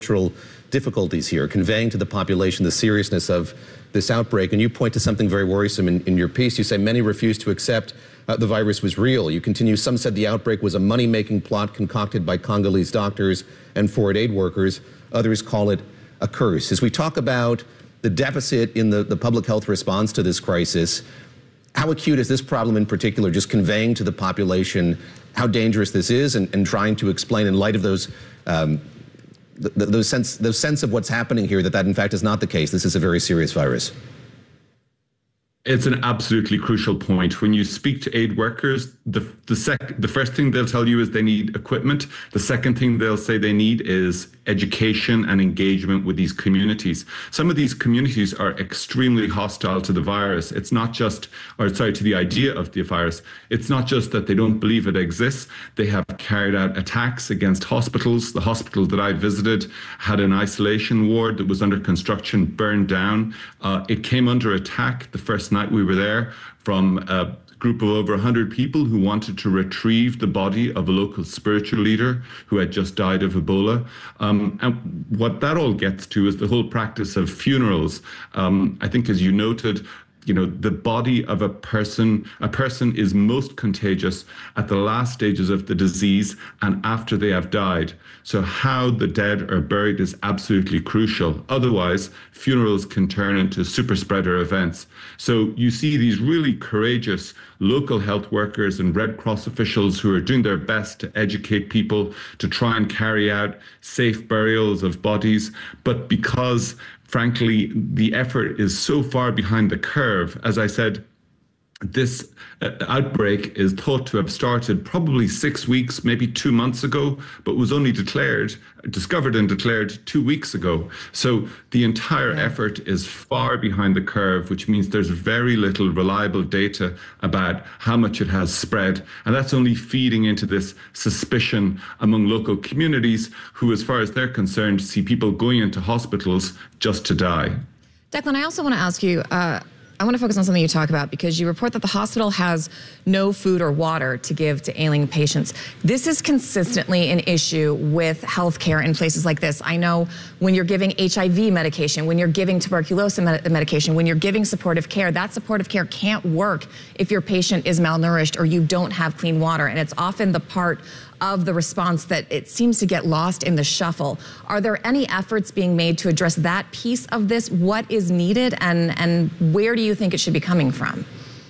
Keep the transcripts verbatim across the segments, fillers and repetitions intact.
difficulties here, conveying to the population the seriousness of this outbreak. And you point to something very worrisome in, in your piece. You say many refuse to accept uh, the virus was real. You continue, some said the outbreak was a money-making plot concocted by Congolese doctors and foreign aid workers. Others call it a curse. As we talk about the deficit in the, the public health response to this crisis, how acute is this problem in particular, just conveying to the population how dangerous this is and, and trying to explain in light of those um, th those sense, those sense of what's happening here, that that in fact is not the case. This is a very serious virus. It's an absolutely crucial point. When you speak to aid workers, the the sec the first thing they'll tell you is they need equipment. The second thing they'll say they need is education and engagement with these communities. Some of these communities are extremely hostile to the virus. It's not just, or sorry, to the idea of the virus. It's not just that they don't believe it exists. They have carried out attacks against hospitals. The hospital that I visited had an isolation ward that was under construction, burned down. Uh, it came under attack the first night we were there from a group of over one hundred people who wanted to retrieve the body of a local spiritual leader who had just died of Ebola. Um, and what that all gets to is the whole practice of funerals. Um, I think, as you noted, you know, the body of a person, a person is most contagious at the last stages of the disease and after they have died. So how the dead are buried is absolutely crucial. Otherwise, funerals can turn into super spreader events. So you see these really courageous local health workers and Red Cross officials who are doing their best to educate people to try and carry out safe burials of bodies. But because frankly, the effort is so far behind the curve. As I said, this uh, outbreak is thought to have started probably six weeks, maybe two months ago, but was only declared, discovered and declared two weeks ago. So the entire yeah. effort is far behind the curve, which means there's very little reliable data about how much it has spread. And that's only feeding into this suspicion among local communities who, as far as they're concerned, see people going into hospitals just to die. Declan, I also want to ask you, uh, I want to focus on something you talk about because you report that the hospital has no food or water to give to ailing patients. This is consistently an issue with healthcare in places like this. I know when you're giving H I V medication, when you're giving tuberculosis med medication, when you're giving supportive care, that supportive care can't work if your patient is malnourished or you don't have clean water. And it's often the part of the response that it seems to get lost in the shuffle. Are there any efforts being made to address that piece of this? What is needed and, and where do you think it should be coming from?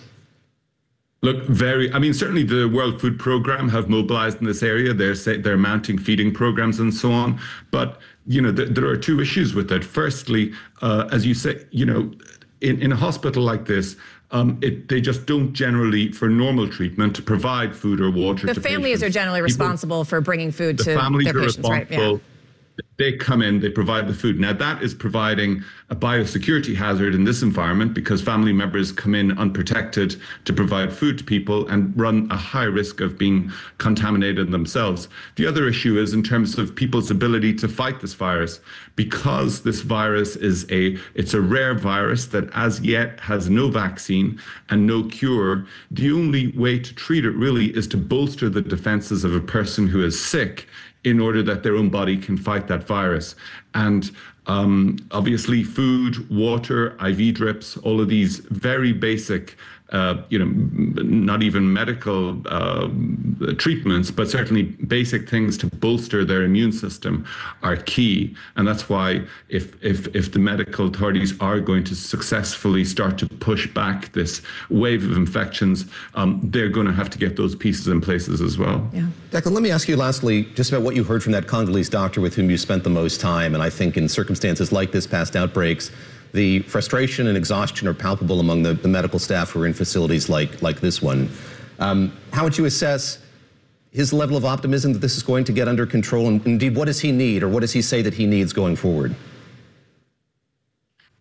Look, very, I mean, certainly the World Food Programme have mobilized in this area. They're, they're mounting feeding programs and so on. But, you know, th there are two issues with that. Firstly, uh, as you say, you know, in, in a hospital like this, Um, it, they just don't generally, for normal treatment, provide food or water the to families patients. are generally People, responsible for bringing food the to families their are patients, right? Yeah. They come in, they provide the food. Now that is providing a biosecurity hazard in this environment because family members come in unprotected to provide food to people and run a high risk of being contaminated themselves. The other issue is in terms of people's ability to fight this virus. Because this virus is a, it's a rare virus that as yet has no vaccine and no cure, the only way to treat it really is to bolster the defenses of a person who is sick in order that their own body can fight that virus. And um, obviously food, water, I V drips, all of these very basic, uh, you know, not even medical uh, treatments, but certainly basic things to bolster their immune system are key. And that's why if, if, if the medical authorities are going to successfully start to push back this wave of infections, um, they're going to have to get those pieces in places as well. Yeah. Declan, let me ask you lastly, just about what you heard from that Congolese doctor with whom you spent the most time. And I think in circumstances like this, past outbreaks, the frustration and exhaustion are palpable among the, the medical staff who are in facilities like, like this one. Um, how would you assess his level of optimism that this is going to get under control? And indeed, what does he need, or what does he say that he needs going forward?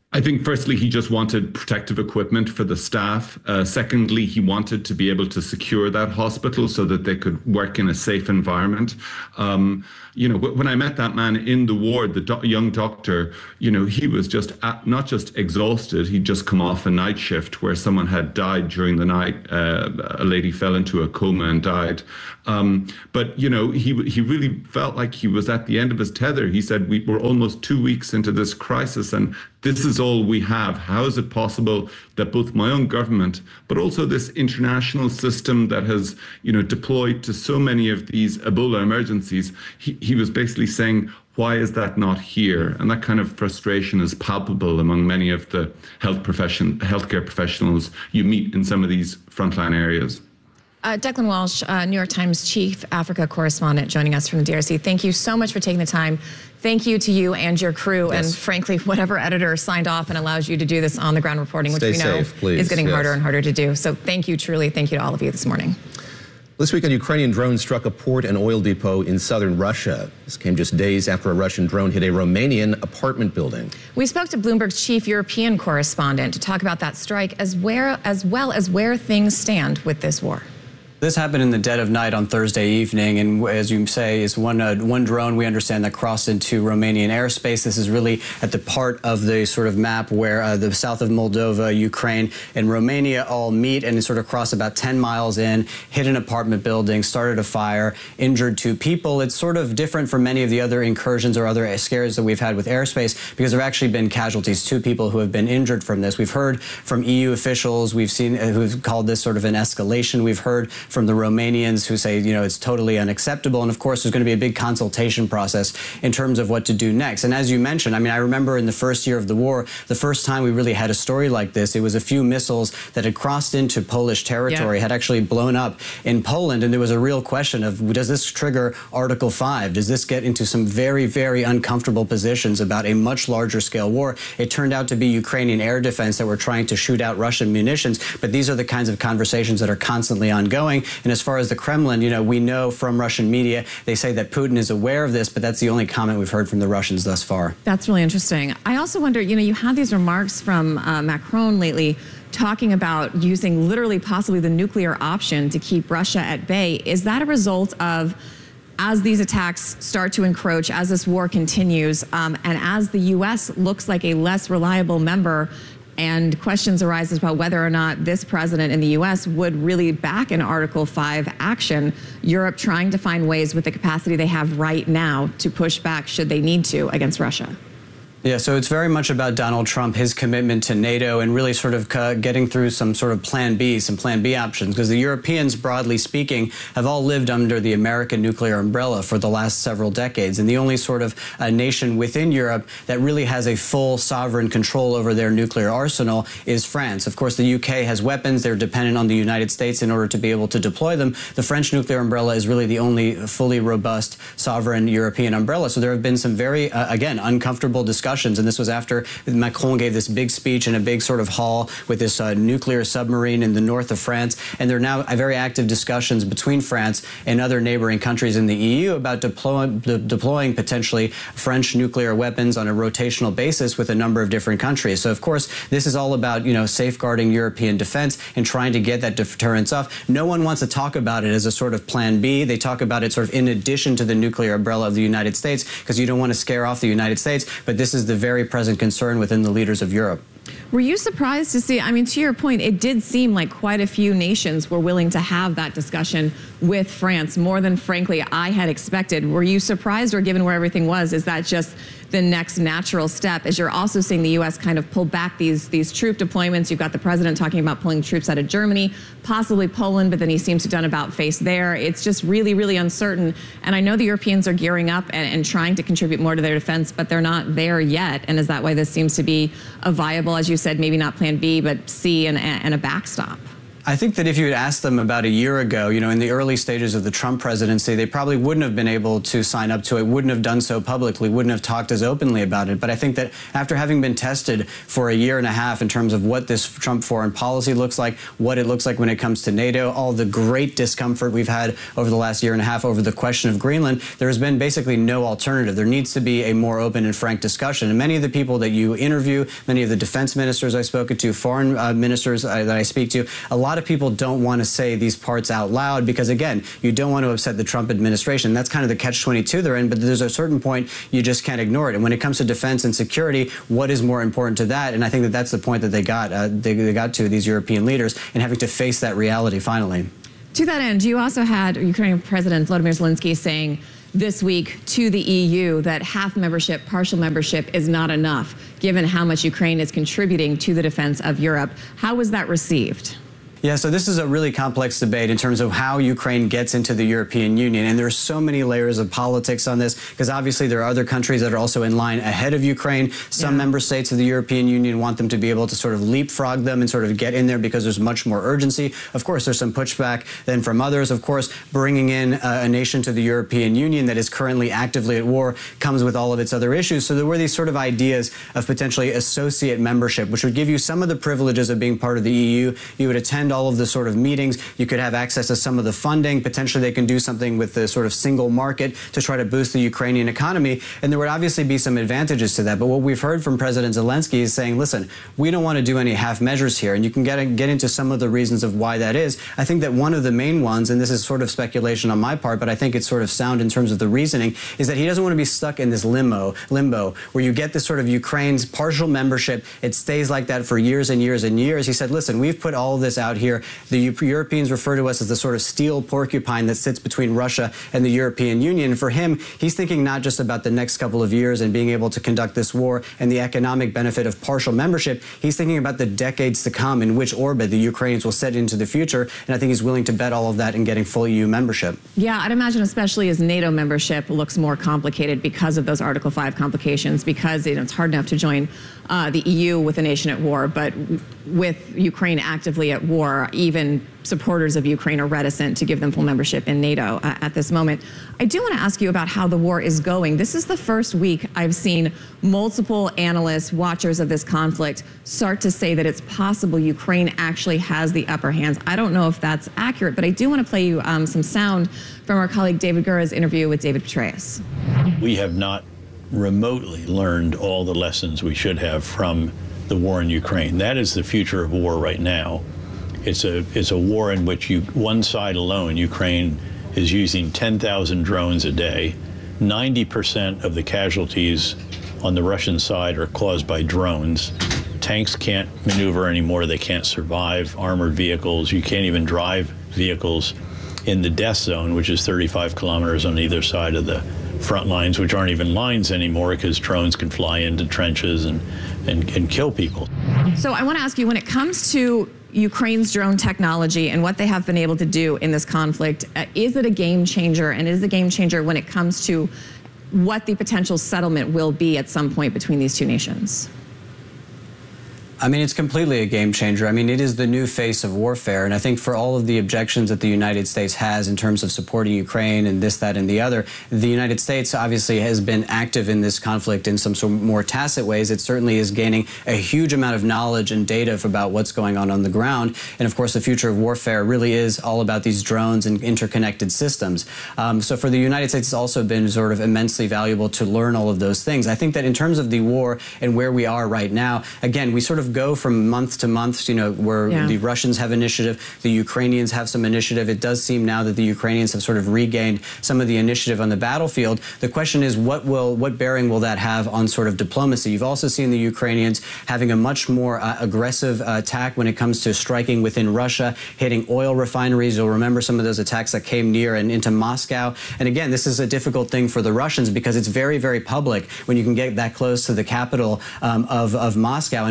I think firstly, he just wanted protective equipment for the staff. Uh, secondly, he wanted to be able to secure that hospital so that they could work in a safe environment. Um, you know, when I met that man in the ward, the do- young doctor, you know, he was just at, not just exhausted. He'd just come off a night shift where someone had died during the night. Uh, a lady fell into a coma and died. Um, but, you know, he he really felt like he was at the end of his tether. He said, we were almost two weeks into this crisis and this is all we have. How is it possible that both my own government, but also this international system that has, you know, deployed to so many of these Ebola emergencies, he, he was basically saying, why is that not here? And that kind of frustration is palpable among many of the health profession, healthcare professionals you meet in some of these frontline areas. Uh, Declan Walsh, uh, New York Times chief Africa correspondent, joining us from the D R C. Thank you so much for taking the time. Thank you to you and your crew, yes. and frankly, whatever editor signed off and allows you to do this on the ground reporting, which Stay we know safe, please. is getting yes. harder and harder to do. So thank you, truly. Thank you to all of you this morning. This weekend, Ukrainian drones struck a port and oil depot in southern Russia. This came just days after a Russian drone hit a Romanian apartment building. We spoke to Bloomberg's chief European correspondent to talk about that strike, as, where, as well as where things stand with this war. This happened in the dead of night on Thursday evening, and as you say, is one uh, one drone we understand that crossed into Romanian airspace. This is really at the part of the sort of map where uh, the south of Moldova, Ukraine, and Romania all meet, and it sort of crossed about ten miles in, hit an apartment building, started a fire, injured two people. It's sort of different from many of the other incursions or other scares that we've had with airspace because there have actually been casualties, two people who have been injured from this. We've heard from E U officials, we've seen uh, who've called this sort of an escalation. We've heard from the Romanians who say, you know, it's totally unacceptable. And of course, there's going to be a big consultation process in terms of what to do next. And as you mentioned, I mean, I remember in the first year of the war, the first time we really had a story like this, it was a few missiles that had crossed into Polish territory, yeah. had actually blown up in Poland. And there was a real question of, does this trigger Article five? Does this get into some very, very uncomfortable positions about a much larger scale war? It turned out to be Ukrainian air defense that were trying to shoot out Russian munitions. But these are the kinds of conversations that are constantly ongoing. And as far as the Kremlin, you know, we know from Russian media, they say that Putin is aware of this, but that's the only comment we've heard from the Russians thus far. That's really interesting. I also wonder, you know, you had these remarks from uh, Macron lately talking about using literally possibly the nuclear option to keep Russia at bay. Is that a result of, as these attacks start to encroach, as this war continues, um, and as the U S looks like a less reliable member, and questions arise about whether or not this president in the U S would really back an Article five action, Europe trying to find ways with the capacity they have right now to push back should they need to against Russia? Yeah, so it's very much about Donald Trump, his commitment to NATO, and really sort of getting through some sort of plan B, some plan B options, because the Europeans, broadly speaking, have all lived under the American nuclear umbrella for the last several decades. And the only sort of uh, nation within Europe that really has a full sovereign control over their nuclear arsenal is France. Of course, the U K has weapons. They're dependent on the United States in order to be able to deploy them. The French nuclear umbrella is really the only fully robust sovereign European umbrella. So there have been some very, uh, again, uncomfortable discussions. And this was after Macron gave this big speech in a big sort of hall with this uh, nuclear submarine in the north of France. And there are now very active discussions between France and other neighboring countries in the E U about deploy, de deploying potentially French nuclear weapons on a rotational basis with a number of different countries. So, of course, this is all about, you know, safeguarding European defense and trying to get that deterrence off. No one wants to talk about it as a sort of plan B. They talk about it sort of in addition to the nuclear umbrella of the United States because you don't want to scare off the United States. But this is the very present concern within the leaders of Europe. Were you surprised to see, I mean, to your point, it did seem like quite a few nations were willing to have that discussion with France, more than, frankly, I had expected. Were you surprised, or given where everything was, is that just the next natural step, as you're also seeing the U S kind of pull back these, these troop deployments? You've got the president talking about pulling troops out of Germany, possibly Poland, but then he seems to have done about face there. It's just really, really uncertain. And I know the Europeans are gearing up and, and trying to contribute more to their defense, but they're not there yet. And is that why this seems to be a viable, as you said, maybe not plan B, but C and, and a backstop? I think that if you had asked them about a year ago, you know, in the early stages of the Trump presidency, they probably wouldn't have been able to sign up to it, wouldn't have done so publicly, wouldn't have talked as openly about it. But I think that after having been tested for a year and a half in terms of what this Trump foreign policy looks like, what it looks like when it comes to NATO, all the great discomfort we've had over the last year and a half over the question of Greenland, there has been basically no alternative. There needs to be a more open and frank discussion. And many of the people that you interview, many of the defense ministers I've spoken to, foreign uh, ministers uh, that I speak to, a lot of people don't want want to say these parts out loud because, again, you don't want to upset the Trump administration. That's kind of the catch twenty-two they're in, but there's a certain point you just can't ignore it. And when it comes to defense and security, what is more important to that? And I think that that's the point that they got, uh, they, they got to, these European leaders, and having to face that reality finally. To that end, you also had Ukrainian President Volodymyr Zelensky saying this week to the E U that half membership, partial membership is not enough, given how much Ukraine is contributing to the defense of Europe. How was that received? Yeah, so this is a really complex debate in terms of how Ukraine gets into the European Union. And there's so many layers of politics on this, because obviously there are other countries that are also in line ahead of Ukraine. Some yeah. member states of the European Union want them to be able to sort of leapfrog them and sort of get in there because there's much more urgency. Of course, there's some pushback then from others. Of course, bringing in a, a nation to the European Union that is currently actively at war comes with all of its other issues. So there were these sort of ideas of potentially associate membership, which would give you some of the privileges of being part of the E U. You would attend all of the sort of meetings. You could have access to some of the funding. Potentially they can do something with the sort of single market to try to boost the Ukrainian economy. And there would obviously be some advantages to that. But what we've heard from President Zelensky is saying, listen, we don't want to do any half measures here. And you can get, get into some of the reasons of why that is. I think that one of the main ones, and this is sort of speculation on my part, but I think it's sort of sound in terms of the reasoning, is that he doesn't want to be stuck in this limbo, limbo where you get this sort of Ukraine's partial membership. It stays like that for years and years and years. He said, listen, we've put all of this out here. The Europeans refer to us as the sort of steel porcupine that sits between Russia and the European Union. For him, he's thinking not just about the next couple of years and being able to conduct this war and the economic benefit of partial membership. He's thinking about the decades to come in which orbit the Ukrainians will set into the future. And I think he's willing to bet all of that in getting full E U membership. Yeah, I'd imagine especially as NATO membership looks more complicated because of those Article five complications, because you know, it's hard enough to join uh, the E U with a nation at war, but with Ukraine actively at war, even supporters of Ukraine are reticent to give them full membership in NATO uh, at this moment. I do want to ask you about how the war is going. This is the first week I've seen multiple analysts, watchers of this conflict, start to say that it's possible Ukraine actually has the upper hands. I don't know if that's accurate, but I do want to play you um, some sound from our colleague David Gura's interview with David Petraeus. We have not remotely learned all the lessons we should have from the war in Ukraine. That is the future of war right now. It's a, it's a war in which you, one side alone, Ukraine, is using ten thousand drones a day. ninety percent of the casualties on the Russian side are caused by drones. Tanks can't maneuver anymore. They can't survive. Armored vehicles, you can't even drive vehicles in the death zone, which is thirty-five kilometers on either side of the front lines, which aren't even lines anymore because drones can fly into trenches and, and, and kill people. So I want to ask you, when it comes to Ukraine's drone technology and what they have been able to do in this conflict, uh, is it a game changer? And is it a game changer when it comes to what the potential settlement will be at some point between these two nations? I mean, it's completely a game changer. I mean, it is the new face of warfare. And I think for all of the objections that the United States has in terms of supporting Ukraine and this, that, and the other, the United States obviously has been active in this conflict in some sort of more tacit ways. It certainly is gaining a huge amount of knowledge and data about what's going on on the ground. And of course, the future of warfare really is all about these drones and interconnected systems. Um, so for the United States, it's also been sort of immensely valuable to learn all of those things. I think that in terms of the war and where we are right now, again, we sort of go from month to month, you know, where yeah. the Russians have initiative, the Ukrainians have some initiative. It does seem now that the Ukrainians have sort of regained some of the initiative on the battlefield. The question is, what will, what bearing will that have on sort of diplomacy? You've also seen the Ukrainians having a much more uh, aggressive uh, attack when it comes to striking within Russia, hitting oil refineries. You'll remember some of those attacks that came near and into Moscow. And again, this is a difficult thing for the Russians because it's very, very public when you can get that close to the capital um, of, of Moscow, and kind of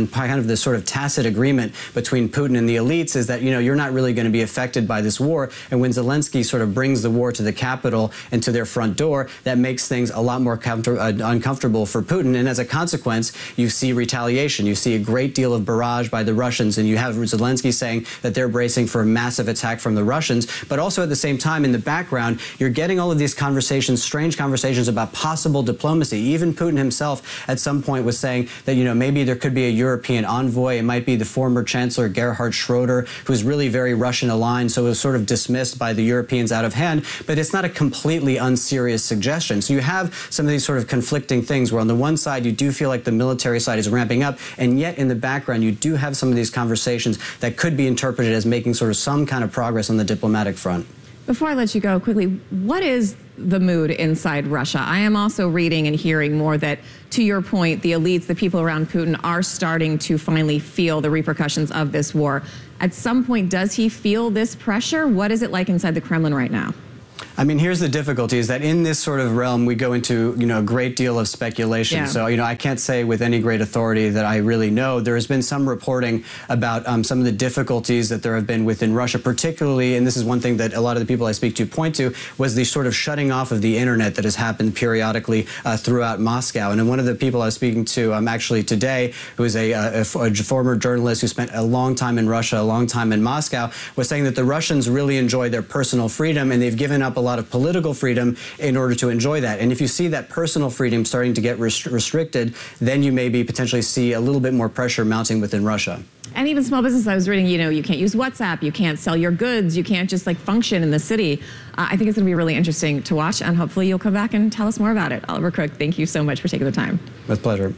the sort of tacit agreement between Putin and the elites is that, you know, you're not really going to be affected by this war. And when Zelensky sort of brings the war to the capital and to their front door, that makes things a lot more comfort, uh, uncomfortable for Putin. And as a consequence, you see retaliation. You see a great deal of barrage by the Russians, and you have Zelensky saying that they're bracing for a massive attack from the Russians. But also at the same time, in the background, you're getting all of these conversations, strange conversations about possible diplomacy. Even Putin himself at some point was saying that, you know, maybe there could be a European envoy. It might be the former Chancellor Gerhard Schroeder, who's really very Russian aligned, so it was sort of dismissed by the Europeans out of hand. But it's not a completely unserious suggestion. So you have some of these sort of conflicting things where on the one side you do feel like the military side is ramping up, and yet in the background you do have some of these conversations that could be interpreted as making sort of some kind of progress on the diplomatic front. Before I let you go, quickly, what is the mood inside Russia? I am also reading and hearing more that, to your point, the elites, the people around Putin, are starting to finally feel the repercussions of this war. At some point, does he feel this pressure? What is it like inside the Kremlin right now? I mean, here's the difficulty, is that in this sort of realm, we go into, you know, a great deal of speculation. Yeah. So, you know, I can't say with any great authority that I really know. There has been some reporting about um, some of the difficulties that there have been within Russia, particularly, and this is one thing that a lot of the people I speak to point to, was the sort of shutting off of the internet that has happened periodically uh, throughout Moscow. And one of the people I was speaking to um, actually today, who is a, a, a former journalist who spent a long time in Russia, a long time in Moscow, was saying that the Russians really enjoy their personal freedom, and they've given up a lot of political freedom in order to enjoy that. And if you see that personal freedom starting to get rest restricted, then you maybe potentially see a little bit more pressure mounting within Russia. And even small business, I was reading, you know, you can't use WhatsApp, you can't sell your goods, you can't just like function in the city. Uh, I think it's going to be really interesting to watch, and hopefully you'll come back and tell us more about it. Oliver Crook, thank you so much for taking the time. With pleasure.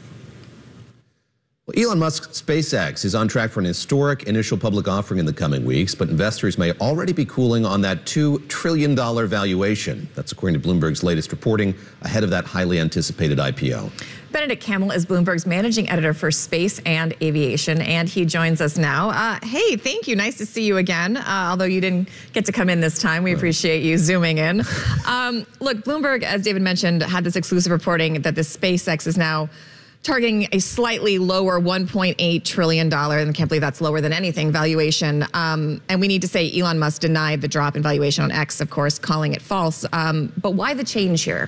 Well, Elon Musk's SpaceX is on track for an historic initial public offering in the coming weeks, but investors may already be cooling on that two trillion dollar valuation. That's according to Bloomberg's latest reporting ahead of that highly anticipated I P O. Benedict Campbell is Bloomberg's managing editor for space and aviation, and he joins us now. Uh, hey, thank you. Nice to see you again, uh, although you didn't get to come in this time. We appreciate you zooming in. Um, look, Bloomberg, as David mentioned, had this exclusive reporting that the SpaceX is now targeting a slightly lower one point eight trillion dollars, and I can't believe that's lower than anything, valuation. Um, and we need to say Elon Musk denied the drop in valuation on X, of course, calling it false. Um, but why the change here?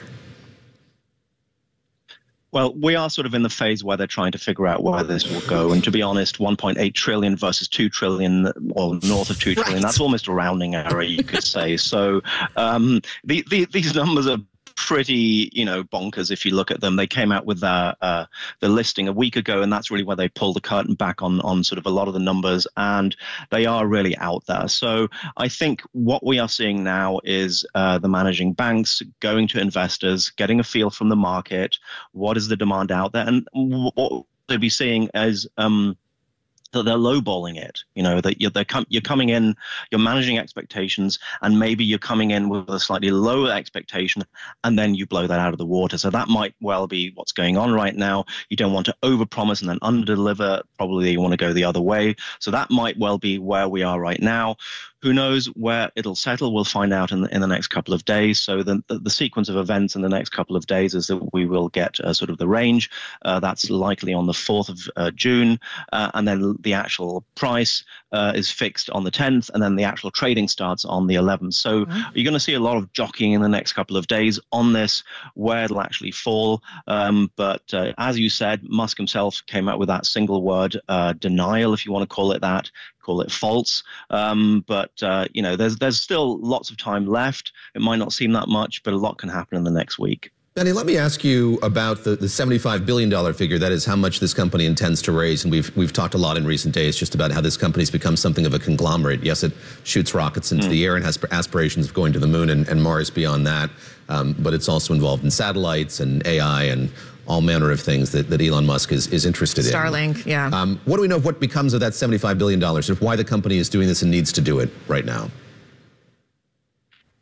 Well, we are sort of in the phase where they're trying to figure out where this will go. And to be honest, one point eight trillion versus two trillion, or north of two trillion, right. That's almost a rounding error, you could say. So um, the, the, these numbers are pretty, you know, bonkers if you look at them. They came out with the, uh, the listing a week ago, and that's really where they pulled the curtain back on, on sort of a lot of the numbers, and they are really out there. So I think what we are seeing now is uh, the managing banks going to investors, getting a feel from the market, what is the demand out there, and what they'll be seeing is um, that they're lowballing it, you know, that you're, they're com you're coming in, you're managing expectations, and maybe you're coming in with a slightly lower expectation, and then you blow that out of the water. So that might well be what's going on right now. You don't want to overpromise and then underdeliver. Probably you want to go the other way. So that might well be where we are right now. Who knows where it'll settle? We'll find out in the, in the next couple of days. So the, the, the sequence of events in the next couple of days is that we will get uh, sort of the range. Uh, that's likely on the fourth of uh, June. Uh, and then the actual price uh, is fixed on the tenth. And then the actual trading starts on the eleventh. So mm-hmm. you're going to see a lot of jockeying in the next couple of days on this, where it'll actually fall. Um, but uh, as you said, Musk himself came out with that single word, uh, denial, if you want to call it that. Call it false, um, but uh, you know, there's there's still lots of time left. It might not seem that much, but a lot can happen in the next week. Benny, let me ask you about the, the seventy-five billion dollar figure. That is how much this company intends to raise, and we've we've talked a lot in recent days just about how this company's become something of a conglomerate. Yes, it shoots rockets into mm. the air and has aspirations of going to the moon and, and Mars beyond that, um, but it's also involved in satellites and A I and all manner of things that, that Elon Musk is, is interested Starlink, in. Starlink, yeah. Um, what do we know of what becomes of that seventy-five billion dollars, of why the company is doing this and needs to do it right now?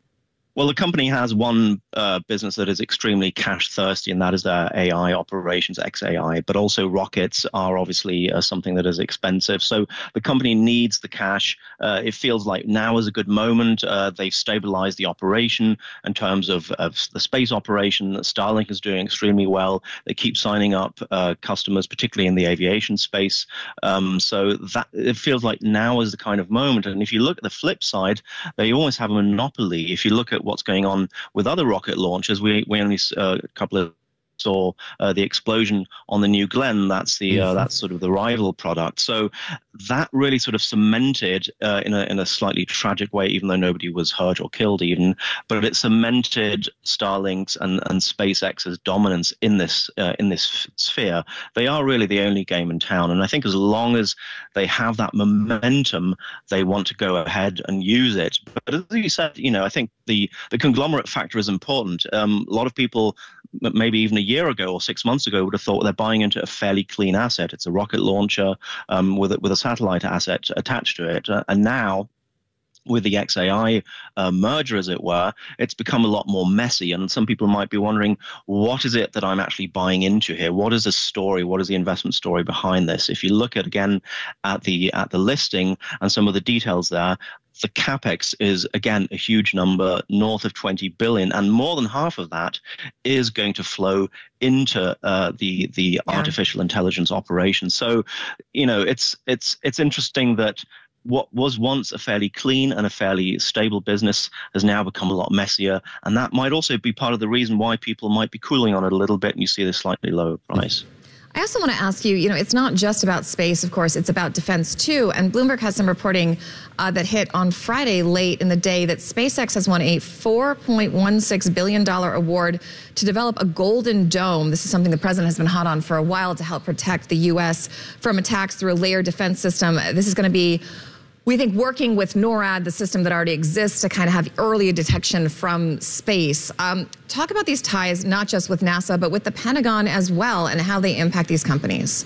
Well, the company has one uh, business that is extremely cash thirsty, and that is their A I operations, X A I. But also rockets are obviously uh, something that is expensive. So the company needs the cash. Uh, it feels like now is a good moment. Uh, they've stabilized the operation in terms of, of the space operation. Starlink is doing extremely well. They keep signing up uh, customers, particularly in the aviation space. Um, so that it feels like now is the kind of moment. And if you look at the flip side, they always have a monopoly. If you look at what's going on with other rocket launches, we we only uh, a couple of saw uh, the explosion on the New Glenn. That's the uh, that's sort of the rival product. So that really sort of cemented uh, in a in a slightly tragic way, even though nobody was hurt or killed even, but it cemented Starlink's and and SpaceX's dominance in this uh, in this sphere. They are really the only game in town, and I think as long as they have that momentum, they want to go ahead and use it. But as you said, you know, I think the the conglomerate factor is important. Um, a lot of people, maybe even a year ago or six months ago, would have thought they're buying into a fairly clean asset. It's a rocket launcher um, with, a, with a satellite asset attached to it. Uh, and now, with the X A I uh, merger, as it were, it's become a lot more messy. And some people might be wondering, what is it that I'm actually buying into here? What is the story? What is the investment story behind this? If you look at, again, at the at the listing and some of the details there, the capex is, again, a huge number, north of twenty billion, and more than half of that is going to flow into uh, the the yeah. artificial intelligence operation. So, you know, it's it's it's interesting that what was once a fairly clean and a fairly stable business has now become a lot messier, and that might also be part of the reason why people might be cooling on it a little bit, and you see this slightly lower price. I also want to ask you, you know, it's not just about space, of course, it's about defense too. And Bloomberg has some reporting uh, that hit on Friday late in the day that SpaceX has won a four point one six billion dollars award to develop a Golden Dome. This is something the president has been hot on for a while to help protect the U S from attacks through a layered defense system. This is going to be, we think, working with NORAD, the system that already exists, to kind of have early detection from space. Um, talk about these ties, not just with NASA, but with the Pentagon as well, and how they impact these companies.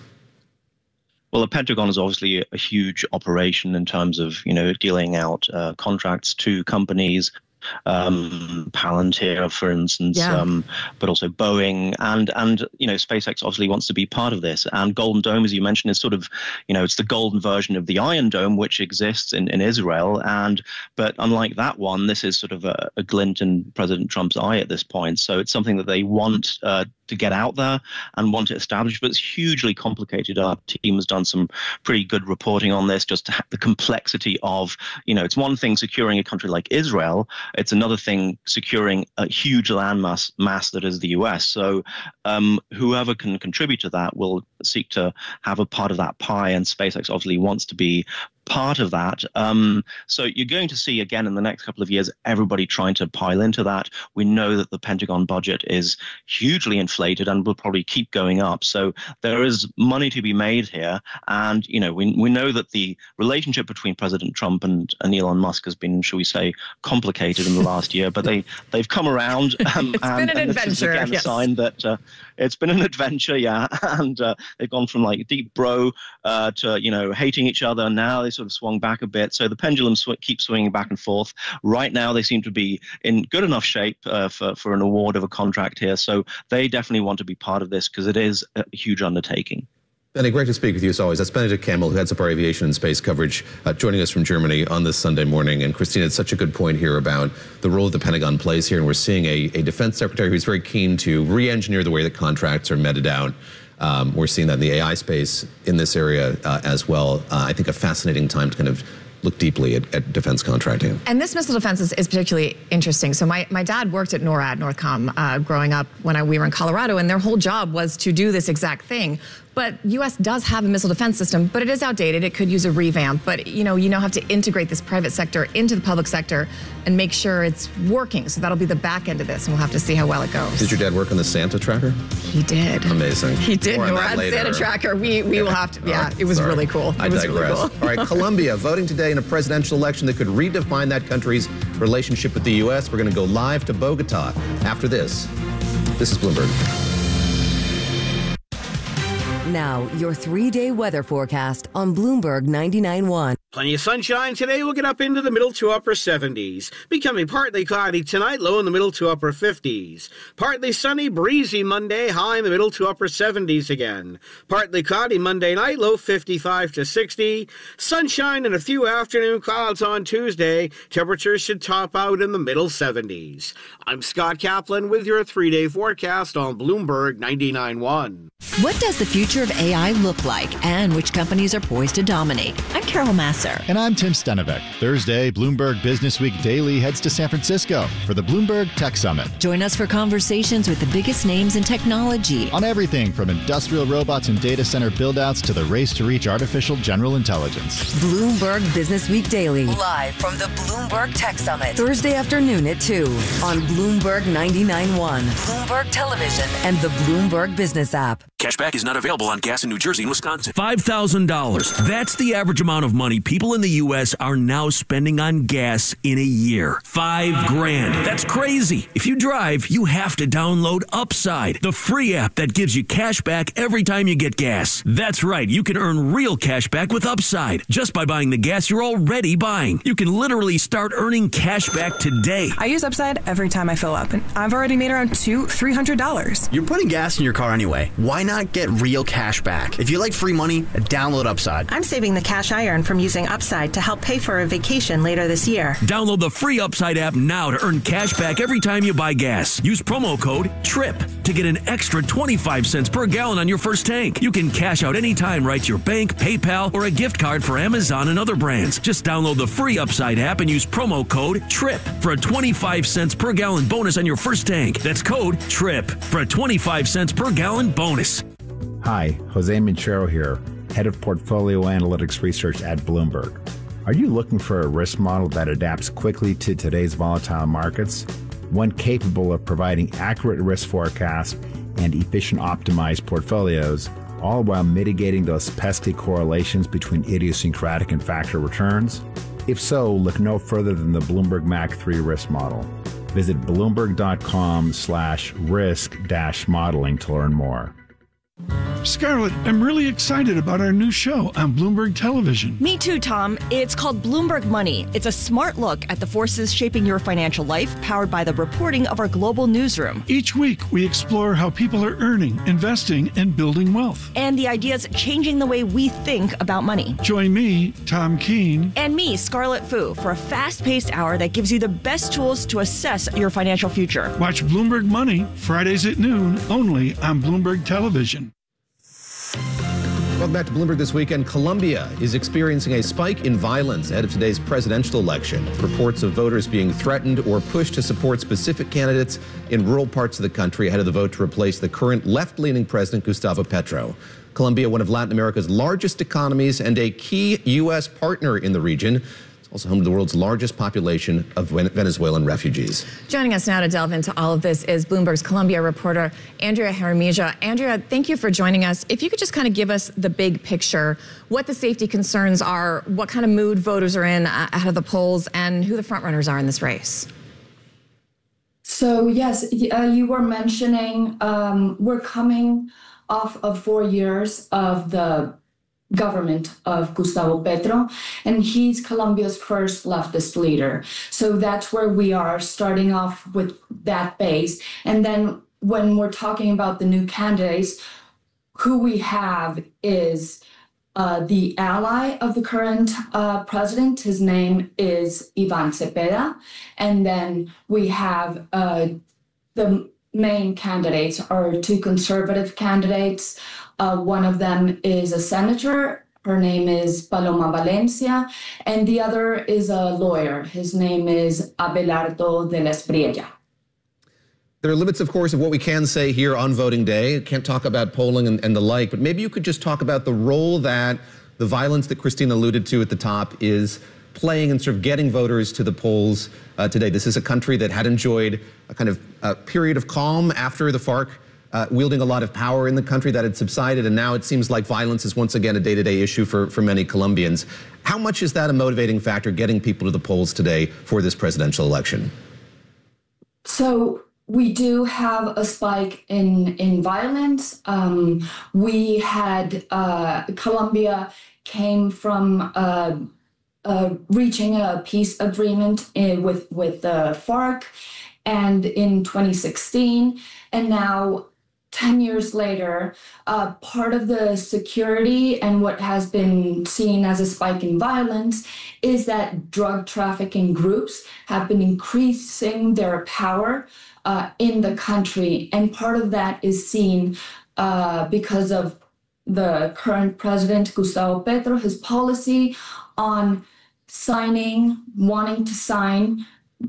Well, the Pentagon is obviously a huge operation in terms of, you know, dealing out uh, contracts to companies. Um, Palantir, for instance, yeah. um, but also Boeing, and and you know, SpaceX obviously wants to be part of this. And Golden Dome, as you mentioned, is sort of, you know, it's the golden version of the Iron Dome, which exists in, in Israel. And but unlike that one, this is sort of a, a glint in President Trump's eye at this point. So it's something that they want uh, to get out there and want it established, but it's hugely complicated. Our team has done some pretty good reporting on this, just to have the complexity of, you know, it's one thing securing a country like Israel. It's another thing securing a huge landmass mass that is the U S. So um, whoever can contribute to that will seek to have a part of that pie, and SpaceX obviously wants to be part of that. Um, so you're going to see, again, in the next couple of years, everybody trying to pile into that. We know that the Pentagon budget is hugely inflated and will probably keep going up. So there is money to be made here. And, you know, we we know that the relationship between President Trump and, and Elon Musk has been, shall we say, complicated in the last year, but they, they've come around. Um, it's and, been an and adventure. This is, again, yes. a sign that uh, it's been an adventure, yeah. And uh, they've gone from like deep bro uh, to, you know, hating each other. Now they sort of swung back a bit. So the pendulum sw- keeps swinging back and forth. Right now, they seem to be in good enough shape uh, for, for an award of a contract here. So they definitely want to be part of this because it is a huge undertaking. Benny, great to speak with you as always. That's Benedict Campbell, who heads up our aviation and space coverage, uh, joining us from Germany on this Sunday morning. And Christina had such a good point here about the role the Pentagon plays here. And we're seeing a, a defense secretary who's very keen to re-engineer the way that contracts are meted out. Um, we're seeing that in the A I space in this area uh, as well. Uh, I think a fascinating time to kind of look deeply at, at defense contracting. And this missile defense is, is particularly interesting. So my, my dad worked at NORAD, Northcom, uh, growing up when I, we were in Colorado, and their whole job was to do this exact thing. But U S does have a missile defense system, but it is outdated. It could use a revamp. But you know, you now have to integrate this private sector into the public sector and make sure it's working. So that'll be the back end of this, and we'll have to see how well it goes. Did your dad work on the Santa tracker? He did. Amazing. He did. More on NORAD that later. Santa tracker. We we yeah. will have to. Yeah, right. it was Sorry. really cool. It I was digress. really cool. All right, Colombia voting today in a presidential election that could redefine that country's relationship with the U S. We're going to go live to Bogota after this. This is Bloomberg. Now, your three-day weather forecast on Bloomberg ninety-nine point one. Plenty of sunshine today. We'll get up into the middle to upper seventies. Becoming partly cloudy tonight, low in the middle to upper fifties. Partly sunny, breezy Monday, high in the middle to upper seventies again. Partly cloudy Monday night, low fifty-five to sixty. Sunshine and a few afternoon clouds on Tuesday. Temperatures should top out in the middle seventies. I'm Scott Kaplan with your three-day forecast on Bloomberg ninety-nine point one. What does the future of A I look like, and which companies are poised to dominate? I'm Carol Masser. And I'm Tim Stenevec. Thursday, Bloomberg Business Week Daily heads to San Francisco for the Bloomberg Tech Summit. Join us for conversations with the biggest names in technology. On everything from industrial robots and data center buildouts to the race to reach artificial general intelligence. Bloomberg Business Week Daily. Live from the Bloomberg Tech Summit. Thursday afternoon at two on Bloomberg ninety-nine point one, Bloomberg Television, and the Bloomberg Business app. Cashback is not available on gas in New Jersey and Wisconsin. five thousand dollars. That's the average amount of money people in the U S are now spending on gas in a year. Five grand. That's crazy. If you drive, you have to download Upside, the free app that gives you cash back every time you get gas. That's right. You can earn real cash back with Upside just by buying the gas you're already buying. You can literally start earning cash back today. I use Upside every time I fill up, and I've already made around two, three hundred dollars. You're putting gas in your car anyway. Why not get real cash back? If you like free money, download Upside. I'm saving the cash I earn from using Upside to help pay for a vacation later this year. Download the free Upside app now to earn cash back every time you buy gas. Use promo code TRIP to get an extra twenty-five cents per gallon on your first tank. You can cash out anytime right to your bank, PayPal, or a gift card for Amazon and other brands. Just download the free Upside app and use promo code TRIP for a twenty-five cents per gallon bonus on your first tank. That's code TRIP for a twenty-five cents per gallon bonus. Hi, Jose Minchero here, Head of Portfolio Analytics Research at Bloomberg. Are you looking for a risk model that adapts quickly to today's volatile markets? One capable of providing accurate risk forecasts and efficient optimized portfolios, all while mitigating those pesky correlations between idiosyncratic and factor returns? If so, look no further than the Bloomberg M A C three risk model. Visit bloomberg.com slash risk dash modeling to learn more. Scarlett, I'm really excited about our new show on Bloomberg Television. Me too, Tom. It's called Bloomberg Money. It's a smart look at the forces shaping your financial life, powered by the reporting of our global newsroom. Each week, we explore how people are earning, investing, and building wealth. And the ideas changing the way we think about money. Join me, Tom Keene. And me, Scarlett Fu, for a fast-paced hour that gives you the best tools to assess your financial future. Watch Bloomberg Money, Fridays at noon, only on Bloomberg Television. Welcome back to Bloomberg This Weekend. Colombia is experiencing a spike in violence ahead of today's presidential election. Reports of voters being threatened or pushed to support specific candidates in rural parts of the country ahead of the vote to replace the current left-leaning president, Gustavo Petro. Colombia, one of Latin America's largest economies and a key U S partner in the region. Also home to the world's largest population of Venezuelan refugees. Joining us now to delve into all of this is Bloomberg's Colombia reporter, Andrea Jaramillo. Andrea, thank you for joining us. If you could just kind of give us the big picture, what the safety concerns are, what kind of mood voters are in uh, ahead of the polls, and who the frontrunners are in this race. So, yes, uh, you were mentioning um, we're coming off of four years of the government of Gustavo Petro, and he's Colombia's first leftist leader. So that's where we are, starting off with that base. And then when we're talking about the new candidates, who we have is uh, the ally of the current uh, president. His name is Ivan Cepeda. And then we have uh, the main candidates are two conservative candidates. Uh, one of them is a senator. Her name is Paloma Valencia. And the other is a lawyer. His name is Abelardo de la Espriella. There are limits, of course, of what we can say here on voting day. Can't talk about polling and, and the like, but maybe you could just talk about the role that the violence that Christina alluded to at the top is playing in sort of getting voters to the polls uh, today. This is a country that had enjoyed a kind of uh, period of calm after the FARC Uh, wielding a lot of power in the country that had subsided, and now it seems like violence is once again a day-to-day issue for, for many Colombians. How much is that a motivating factor getting people to the polls today for this presidential election? So we do have a spike in, in violence. Um, we had uh, Colombia came from uh, uh, reaching a peace agreement in, with, with the FARC and in twenty sixteen, and now ten years later, uh, part of the security and what has been seen as a spike in violence is that drug trafficking groups have been increasing their power uh, in the country. And part of that is seen uh, because of the current president, Gustavo Petro, his policy on signing, wanting to sign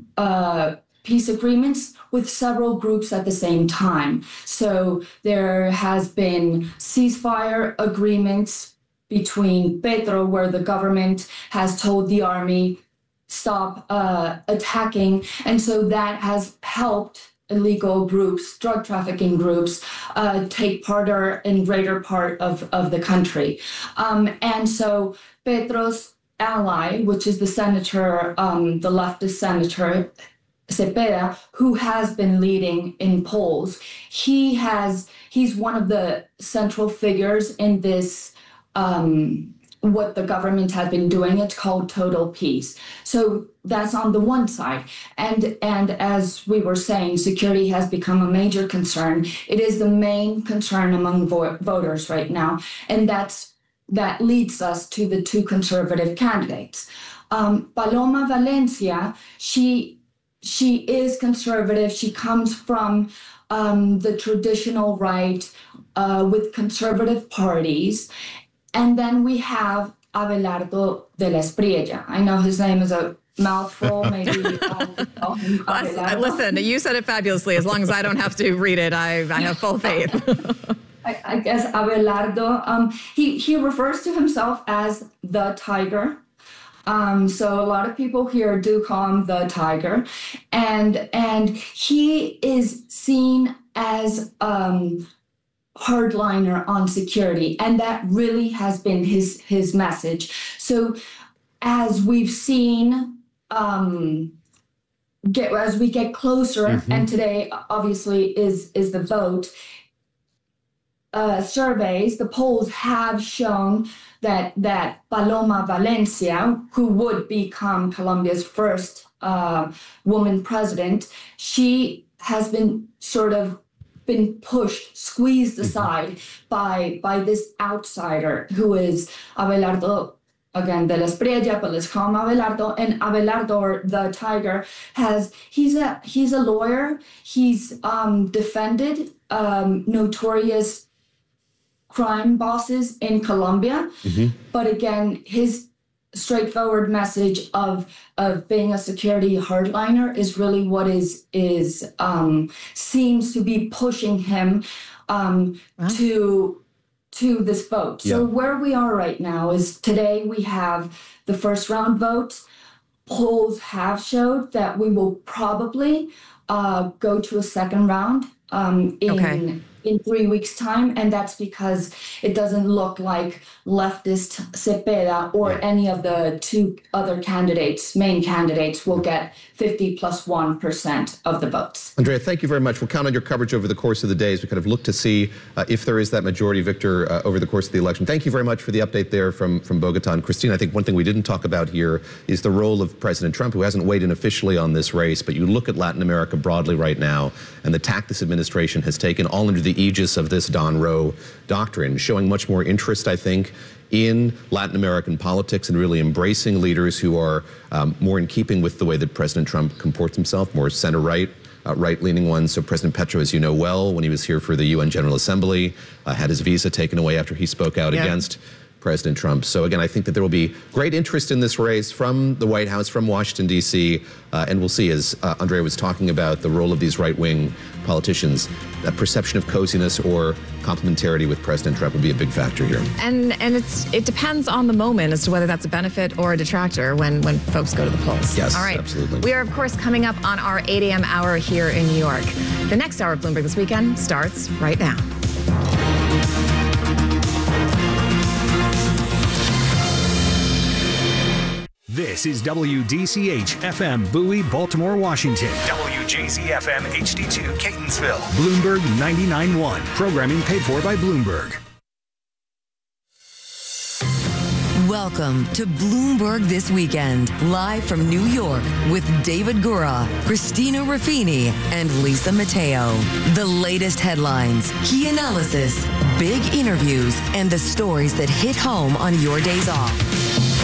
uh, peace agreements with several groups at the same time. So there has been ceasefire agreements between Petro, where the government has told the army, stop uh, attacking. And so that has helped illegal groups, drug trafficking groups, uh, take part or in greater part of, of the country. Um, and so Petro's ally, which is the senator, um, the leftist senator, Cepeda, who has been leading in polls, he has he's one of the central figures in this um, what the government has been doing. It's called total peace. So that's on the one side, and and as we were saying, security has become a major concern. It is the main concern among vo- voters right now, and that's that leads us to the two conservative candidates. Um, Paloma Valencia, she. She is conservative. She comes from um, the traditional right uh, with conservative parties. And then we have Abelardo de la Espriella. I know his name is a mouthful, maybe. um, Listen, you said it fabulously. As long as I don't have to read it, I, I have full faith. I, I guess Abelardo, um, he, he refers to himself as the tiger. Um, so a lot of people here do call him the tiger, and and he is seen as um, hardliner on security, and that really has been his his message. So as we've seen, um, get as we get closer, mm-hmm. and today obviously is is the vote. Uh, surveys, the polls have shown that that Paloma Valencia, who would become Colombia's first uh, woman president, she has been sort of been pushed, squeezed aside by by this outsider who is Abelardo, again, de la Espriella, but let's call him Abelardo. And Abelardo, or the tiger, has he's a he's a lawyer. He's um, defended um, notorious crime bosses in Colombia. Mm-hmm. But again, his straightforward message of of being a security hardliner is really what is is um, seems to be pushing him um, wow. to to this vote. Yeah. So where we are right now is today we have the first round votes. Polls have showed that we will probably uh, go to a second round um, in. Okay. in three weeks' time, and that's because it doesn't look like leftist Cepeda or any of the two other candidates, main candidates, will get fifty plus one percent of the votes. Andrea, thank you very much. We'll count on your coverage over the course of the days. We kind of look to see uh, if there is that majority victor uh, over the course of the election. Thank you very much for the update there from, from Bogota. And Christine, I think one thing we didn't talk about here is the role of President Trump, who hasn't weighed in officially on this race, but you look at Latin America broadly right now, and the tack this administration has taken, all under the aegis of this Don Roe doctrine, showing much more interest, I think, in Latin American politics and really embracing leaders who are um, more in keeping with the way that President Trump comports himself, more center-right, uh, right-leaning ones. So President Petro, as you know well, when he was here for the U N General Assembly, uh, had his visa taken away after he spoke out yeah. against President Trump. So again, I think that there will be great interest in this race from the White House, from Washington, D C, uh, and we'll see, as uh, Andrea was talking about, the role of these right-wing politicians, that perception of coziness or complementarity with President Trump will be a big factor here. And and it's it depends on the moment as to whether that's a benefit or a detractor when, when folks go to the polls. Yes, all right. Absolutely. We are, of course, coming up on our eight a.m. hour here in New York. The next hour of Bloomberg This Weekend starts right now. This This is W D C H F M Bowie, Baltimore, Washington. W J Z F M H D two, Catonsville. Bloomberg ninety-nine point one. Programming paid for by Bloomberg. Welcome to Bloomberg This Weekend, live from New York with David Gura, Christina Ruffini, and Lisa Mateo. The latest headlines, key analysis, big interviews, and the stories that hit home on your days off.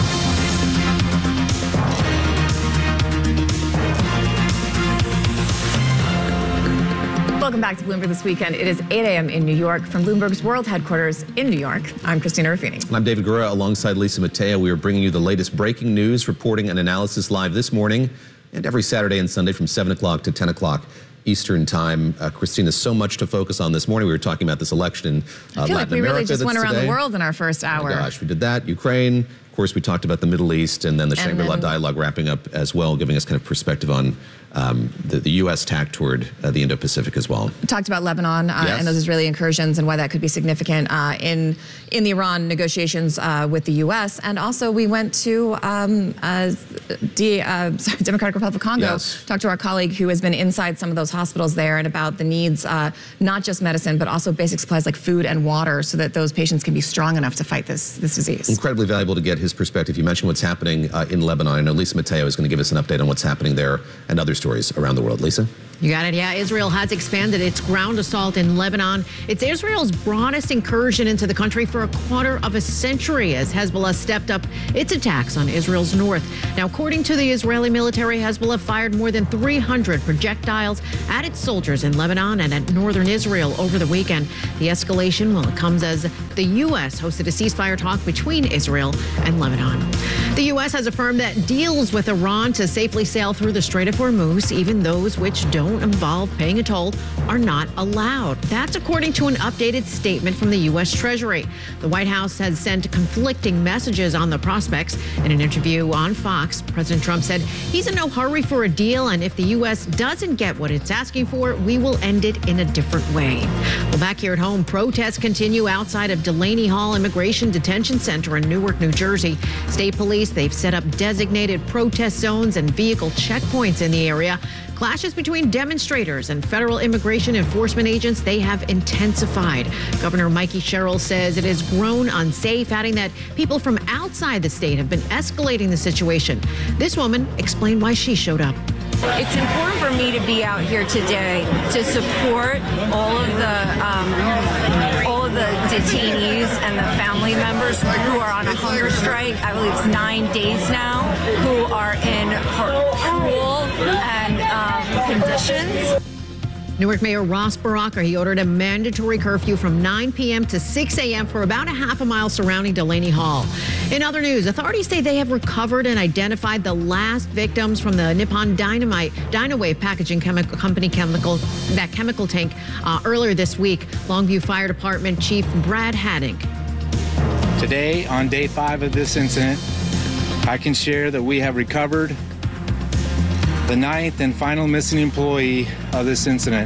Welcome back to Bloomberg This Weekend. It is eight a.m. in New York from Bloomberg's world headquarters in New York. I'm Christina Ruffini. And I'm David Gura alongside Lisa Mateo. We are bringing you the latest breaking news, reporting and analysis live this morning and every Saturday and Sunday from seven o'clock to ten o'clock Eastern Time. Uh, Christina, so much to focus on this morning. We were talking about this election uh, I feel Latin like we America really just went around today. the world in our first hour. Oh my gosh, we did that. Ukraine. Of course, we talked about the Middle East and then the And Shangri-La then- dialogue wrapping up as well, giving us kind of perspective on um, the, the U S tack toward uh, the Indo-Pacific as well. We talked about Lebanon uh, Yes. and those Israeli incursions and why that could be significant uh, in in the Iran negotiations uh, with the U S. And also we went to um, uh, D, uh, sorry, Democratic Republic of Congo, Yes. talked to our colleague who has been inside some of those hospitals there and about the needs, uh, not just medicine, but also basic supplies like food and water so that those patients can be strong enough to fight this, this disease. Incredibly valuable to get his perspective. You mentioned what's happening uh, in Lebanon. I know Lisa Mateo is going to give us an update on what's happening there and other stories around the world. Lisa? You got it. Yeah, Israel has expanded its ground assault in Lebanon. It's Israel's broadest incursion into the country for a quarter of a century as Hezbollah stepped up its attacks on Israel's north. Now, according to the Israeli military, Hezbollah fired more than three hundred projectiles at its soldiers in Lebanon and at northern Israel over the weekend. The escalation, well, it comes as the U S hosted a ceasefire talk between Israel and Lebanon. The U S has affirmed that deals with Iran to safely sail through the Strait of Hormuz, even those which don't involve paying a toll, are not allowed. That's according to an updated statement from the U S Treasury. The White House has sent conflicting messages on the prospects. In an interview on Fox, President Trump said he's in no hurry for a deal, and if the U S doesn't get what it's asking for, we will end it in a different way. Well, back here at home, protests continue outside of Delaney Hall Immigration Detention Center in Newark, New Jersey. State police, they've set up designated protest zones and vehicle checkpoints in the area. Clashes between demonstrators and federal immigration enforcement agents, they have intensified. Governor Mikey Sherrill says it has grown unsafe, adding that people from outside the state have been escalating the situation. This woman explained why she showed up. It's important for me to be out here today to support all of the um, all of the detainees and the family members who are on a hunger strike. I believe it's nine days now, who are in cruel and um, conditions. Newark Mayor Ross Baraka, he ordered a mandatory curfew from nine p.m. to six a.m. for about a half a mile surrounding Delaney Hall. In other news, authorities say they have recovered and identified the last victims from the Nippon Dynamite Dynawave Packaging Chemical Company chemical that chemical tank uh, earlier this week. Longview Fire Department Chief Brad Hadding. Today, on day five of this incident, I can share that we have recovered the ninth and final missing employee of this incident.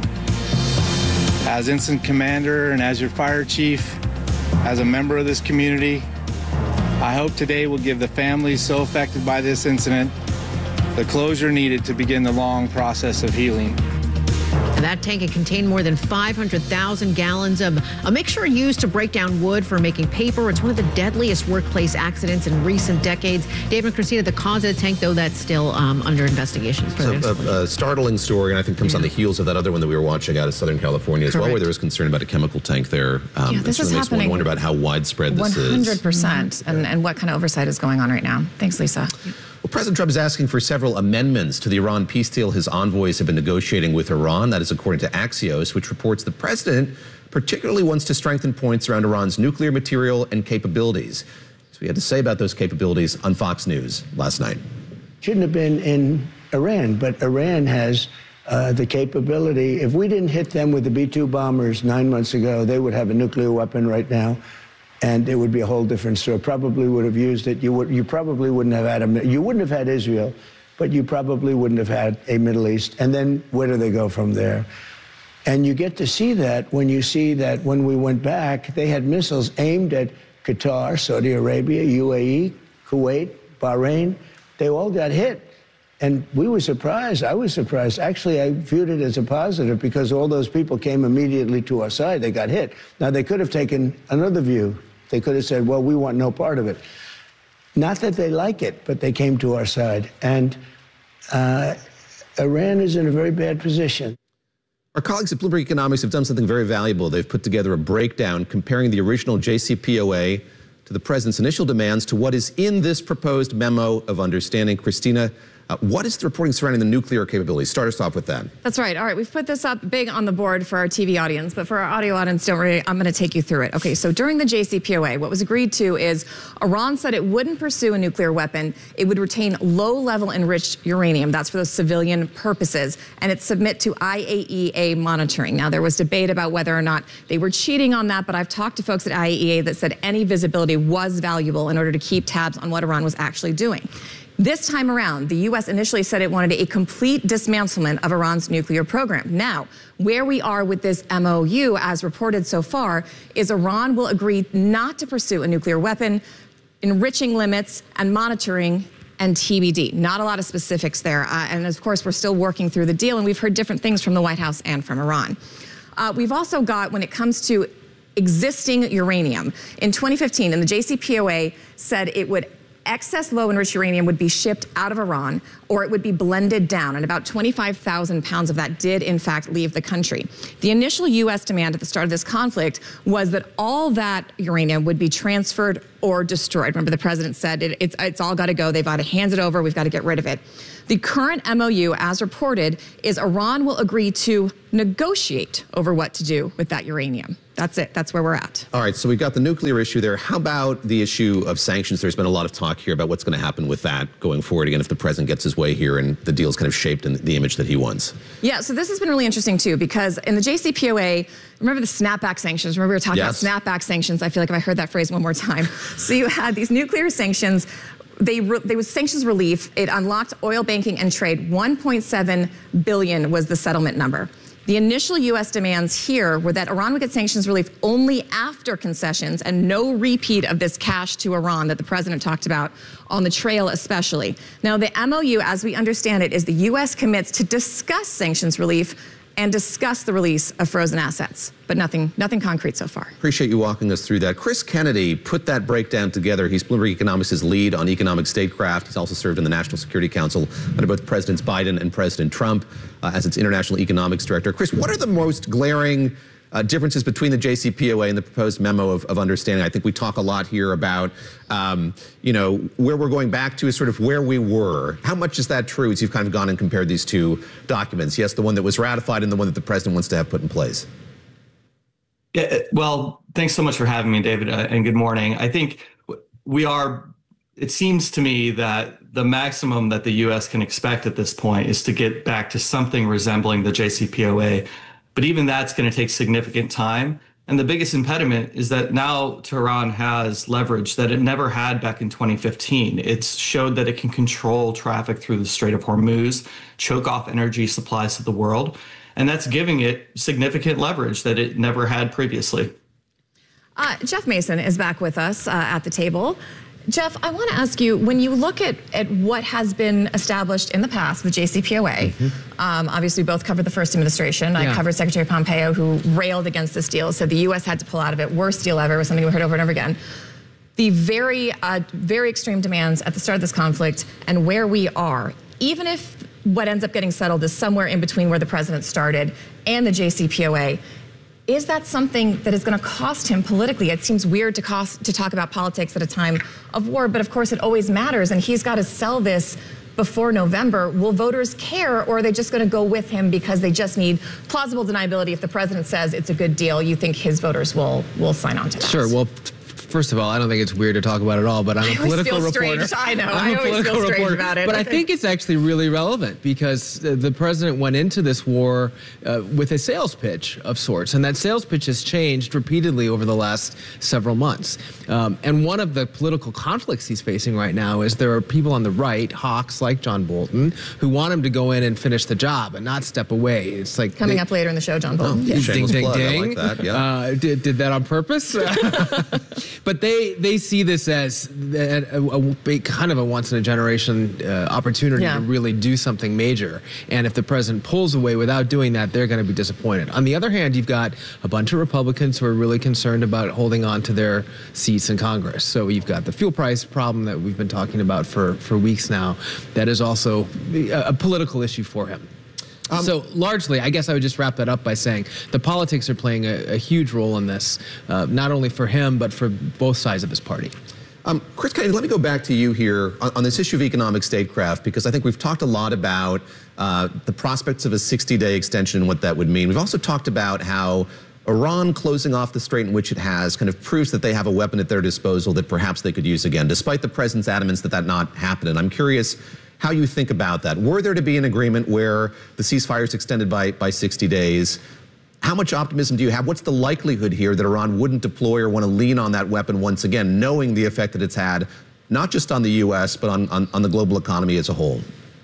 As incident commander and as your fire chief, as a member of this community, I hope today will give the families so affected by this incident the closure needed to begin the long process of healing. And that tank had contained more than five hundred thousand gallons of a mixture used to break down wood for making paper. It's one of the deadliest workplace accidents in recent decades. David and Christina, the cause of the tank, though, that's still um, under investigation. So a, a startling story, and I think comes yeah. on the heels of that other one that we were watching out of Southern California as Correct. well, where there was concern about a chemical tank there. Um, yeah, this it is makes happening. one wonder about how widespread this is. one hundred percent, and, and what kind of oversight is going on right now. Thanks, Lisa. Well, President Trump is asking for several amendments to the Iran peace deal his envoys have been negotiating with Iran. That is according to Axios, which reports the president particularly wants to strengthen points around Iran's nuclear material and capabilities. So he had to say about those capabilities on Fox News last night. Shouldn't have been in Iran, but Iran has uh, the capability. If we didn't hit them with the B two bombers nine months ago, they would have a nuclear weapon right now. And it would be a whole different story. Probably would have used it. You would. You probably wouldn't have had a. You wouldn't have had Israel, but you probably wouldn't have had a Middle East. And then where do they go from there? And you get to see that when you see that when we went back, they had missiles aimed at Qatar, Saudi Arabia, U A E, Kuwait, Bahrain. they all got hit. And we were surprised. I was surprised. Actually, I viewed it as a positive because all those people came immediately to our side. They got hit. Now, they could have taken another view. They could have said, well, we want no part of it. Not that they like it, but they came to our side. And uh, Iran is in a very bad position. Our colleagues at Bloomberg Economics have done something very valuable. They've put together a breakdown comparing the original J C P O A to the president's initial demands to what is in this proposed memo of understanding. Christina, Uh, what is the reporting surrounding the nuclear capabilities? Start us off with that. That's right. All right, we've put this up big on the board for our T V audience, but for our audio audience, don't worry, I'm going to take you through it. Okay, so during the J C P O A, what was agreed to is Iran said it wouldn't pursue a nuclear weapon. It would retain low-level enriched uranium. That's for those civilian purposes, and it submit to I A E A monitoring. Now, there was debate about whether or not they were cheating on that, but I've talked to folks at I A E A that said any visibility was valuable in order to keep tabs on what Iran was actually doing. This time around, the U S initially said it wanted a complete dismantlement of Iran's nuclear program. Now, where we are with this M O U, as reported so far, is Iran will agree not to pursue a nuclear weapon, enriching limits, and monitoring, and T B D. Not a lot of specifics there. Uh, and of course, we're still working through the deal, and we've heard different things from the White House and from Iran. Uh, we've also got, when it comes to existing uranium, in twenty fifteen, and the J C P O A said it would excess low-enriched uranium would be shipped out of Iran, or it would be blended down, and about twenty-five thousand pounds of that did, in fact, leave the country. The initial U S demand at the start of this conflict was that all that uranium would be transferred or destroyed. Remember, the president said it, it's, it's all got to go. They've got to hand it over. We've got to get rid of it. The current M O U, as reported, is Iran will agree to negotiate over what to do with that uranium. That's it. That's where we're at. All right, so we've got the nuclear issue there. How about the issue of sanctions? There's been a lot of talk here about what's going to happen with that going forward, again, if the president gets his way here and the deal's kind of shaped in the image that he wants. Yeah, so this has been really interesting, too, because in the J C P O A, remember the snapback sanctions? Remember we were talking yes. about snapback sanctions? I feel like if I heard that phrase one more time. So you had these nuclear sanctions. They, re, they was sanctions relief. It unlocked oil banking and trade. one point seven billion dollars was the settlement number. The initial U S demands here were that Iran would get sanctions relief only after concessions and no repeat of this cash to Iran that the president talked about on the trail especially. Now, the M O U, as we understand it, is the U S commits to discuss sanctions relief and discuss the release of frozen assets, but nothing, nothing concrete so far. Appreciate you walking us through that. Chris Kennedy put that breakdown together. He's Bloomberg Economics' lead on economic statecraft. He's also served in the National Security Council under both Presidents Biden and President Trump uh, as its international economics director. Chris, what are the most glaring uh, differences between the J C P O A and the proposed memo of, of understanding? I think we talk a lot here about, um, you know, where we're going back to is sort of where we were. How much is that true as you've kind of gone and compared these two documents? Yes, the one that was ratified and the one that the president wants to have put in place. Yeah, well, thanks so much for having me, David, uh, and good morning. I think we are, it seems to me that the maximum that the U S can expect at this point is to get back to something resembling the J C P O A. But even that's going to take significant time. And the biggest impediment is that now Tehran has leverage that it never had back in twenty fifteen. It's showed that it can control traffic through the Strait of Hormuz, choke off energy supplies to the world. And that's giving it significant leverage that it never had previously. Uh, Jeff Mason is back with us uh, at the table. Jeff, I want to ask you, when you look at, at what has been established in the past with J C P O A, mm-hmm. um, obviously we both covered the first administration. Yeah. I covered Secretary Pompeo, who railed against this deal, said the U S had to pull out of it. Worst deal ever, was something we heard over and over again. The very, uh, very extreme demands at the start of this conflict and where we are, even if what ends up getting settled is somewhere in between where the president started and the J C P O A, is that something that is going to cost him politically? It seems weird to cost to talk about politics at a time of war, but of course it always matters, and he's got to sell this before November. Will voters care, or are they just going to go with him because they just need plausible deniability? If the president says it's a good deal, you think his voters will will sign on to that? Sure. Well, first of all, I don't think it's weird to talk about it at all, but I'm a I political feel reporter. Strange. I know. I'm I always feel strange reporter, about it. But I think it's actually really relevant because the president went into this war uh, with a sales pitch of sorts, and that sales pitch has changed repeatedly over the last several months. Um, and one of the political conflicts he's facing right now is there are people on the right, hawks like John Bolton, who want him to go in and finish the job and not step away. It's like coming they, up later in the show, John Bolton. Oh, yeah. Ding, ding, plug. ding. I like that, yeah. Uh, did, did that on purpose? But they they see this as a, a, a big, kind of a once in a generation uh, opportunity yeah. to really do something major. And if the president pulls away without doing that, they're going to be disappointed. On the other hand, you've got a bunch of Republicans who are really concerned about holding on to their seats in Congress. So you've got the fuel price problem that we've been talking about for, for weeks now. That is also a, a political issue for him. Um, so largely, I guess I would just wrap that up by saying the politics are playing a, a huge role in this, uh, not only for him, but for both sides of his party. Um, Chris Kennedy, let me go back to you here on, on this issue of economic statecraft, because I think we've talked a lot about uh, the prospects of a sixty-day extension and what that would mean. We've also talked about how Iran closing off the strait in which it has kind of proves that they have a weapon at their disposal that perhaps they could use again, despite the president's adamance that that not happen. And I'm curious how you think about that. Were there to be an agreement where the ceasefire is extended by, by sixty days, how much optimism do you have? What's the likelihood here that Iran wouldn't deploy or want to lean on that weapon once again, knowing the effect that it's had, not just on the U S, but on, on, on the global economy as a whole?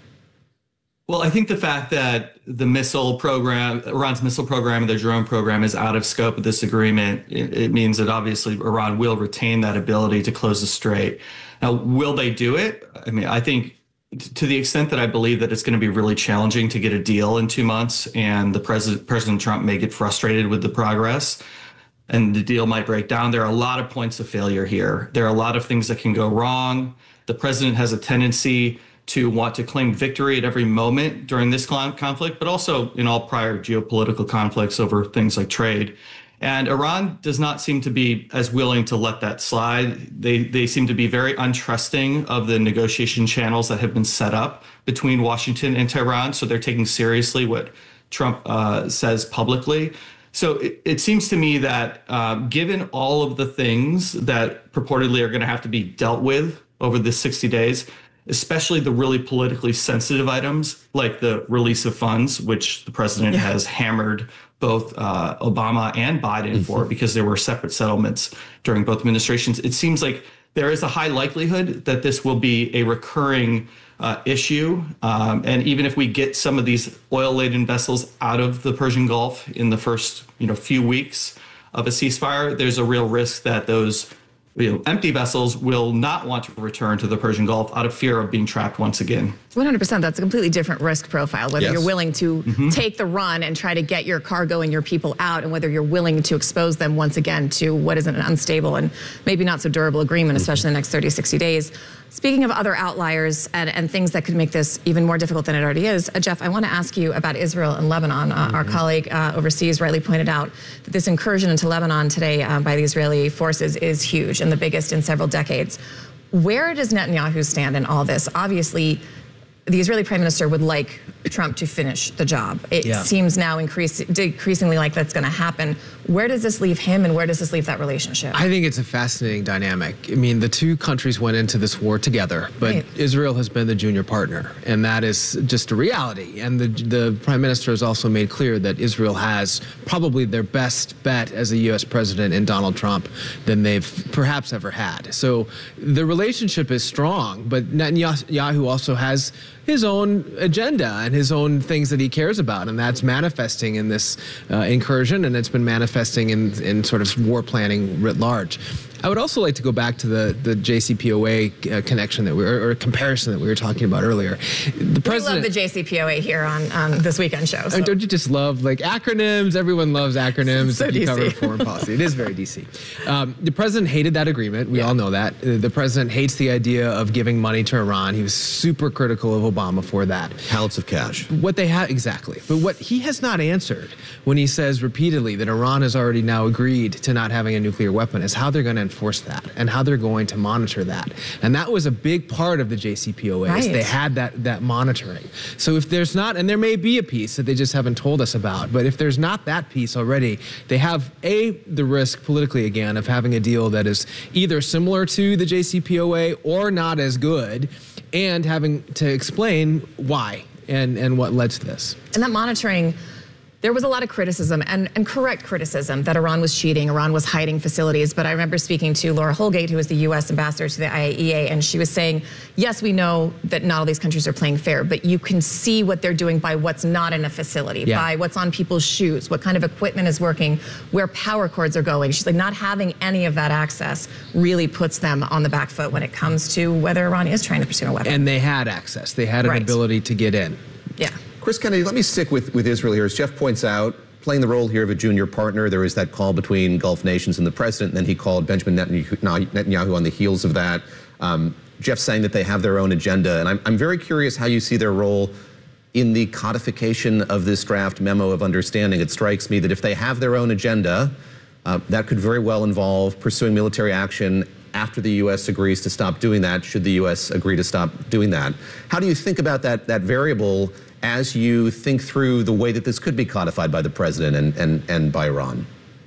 Well, I think the fact that the missile program, Iran's missile program and their drone program is out of scope of this agreement, it, it means that obviously Iran will retain that ability to close the strait. Now, will they do it? I mean, I think to the extent that I believe that it's going to be really challenging to get a deal in two months and the president, President Trump may get frustrated with the progress and the deal might break down. There are a lot of points of failure here. There are a lot of things that can go wrong. The president has a tendency to want to claim victory at every moment during this conflict, but also in all prior geopolitical conflicts over things like trade. And Iran does not seem to be as willing to let that slide. They they seem to be very untrusting of the negotiation channels that have been set up between Washington and Tehran. So they're taking seriously what Trump uh, says publicly. So it, it seems to me that uh, given all of the things that purportedly are going to have to be dealt with over the sixty days, especially the really politically sensitive items like the release of funds, which the president yeah. has hammered both uh, Obama and Biden mm-hmm. for because there were separate settlements during both administrations. It seems like there is a high likelihood that this will be a recurring uh, issue. Um, and even if we get some of these oil-laden vessels out of the Persian Gulf in the first you know, few weeks of a ceasefire, there's a real risk that those you know, empty vessels will not want to return to the Persian Gulf out of fear of being trapped once again. one hundred percent. That's a completely different risk profile, whether yes. you're willing to mm-hmm. take the run and try to get your cargo and your people out, and whether you're willing to expose them once again to what is an unstable and maybe not so durable agreement, mm-hmm. especially in the next thirty, sixty days. Speaking of other outliers and, and things that could make this even more difficult than it already is, uh, Jeff, I want to ask you about Israel and Lebanon. Uh, mm-hmm. Our colleague uh, overseas rightly pointed out that this incursion into Lebanon today uh, by the Israeli forces is huge and the biggest in several decades. Where does Netanyahu stand in all this? Obviously, the Israeli prime minister would like Trump to finish the job. It yeah. seems now increase, decreasingly like that's going to happen. Where does this leave him, and where does this leave that relationship? I think it's a fascinating dynamic. I mean, the two countries went into this war together, but right. Israel has been the junior partner, and that is just a reality. And the, the prime minister has also made clear that Israel has probably their best bet as a U S president in Donald Trump than they've perhaps ever had. So the relationship is strong, but Netanyahu also has his own agenda and his own things that he cares about, and that's manifesting in this uh, incursion, and it's been manifesting in, in sort of war planning writ large. I would also like to go back to the, the J C P O A uh, connection that we were, or comparison that we were talking about earlier. The president, we love the J C P O A here on, on This Weekend show. So. I mean, don't you just love like acronyms? Everyone loves acronyms. So if you D C. cover foreign policy. It is very D C. Um, the president hated that agreement. We yeah. all know that. Uh, the president hates the idea of giving money to Iran. He was super critical of Obama for that. Pallets of cash. What they have, exactly. But what he has not answered when he says repeatedly that Iran has already now agreed to not having a nuclear weapon is how they're going to enforce that and how they're going to monitor that. And that was a big part of the J C P O A. Right. They had that, that monitoring. So if there's not, and there may be a piece that they just haven't told us about, but if there's not that piece already, they have, A, the risk politically again of having a deal that is either similar to the J C P O A or not as good, and having to explain why and, and what led to this. And that monitoring there was a lot of criticism, and, and correct criticism, that Iran was cheating, Iran was hiding facilities. But I remember speaking to Laura Holgate, who was the U S ambassador to the I A E A, and she was saying, yes, we know that not all these countries are playing fair, but you can see what they're doing by what's not in a facility, yeah. by what's on people's shoes, what kind of equipment is working, where power cords are going. She's like, not having any of that access really puts them on the back foot when it comes to whether Iran is trying to pursue a weapon. And they had access. They had an Right. ability to get in. Yeah. Chris Kennedy, let me stick with, with Israel here. As Jeff points out, playing the role here of a junior partner, there was that call between Gulf nations and the president, and then he called Benjamin Netanyahu on the heels of that. Um, Jeff saying that they have their own agenda, and I'm, I'm very curious how you see their role in the codification of this draft memo of understanding. It strikes me that if they have their own agenda, uh, that could very well involve pursuing military action after the U S agrees to stop doing that, should the U S agree to stop doing that. How do you think about that, that variable as you think through the way that this could be codified by the president and, and, and by Iran?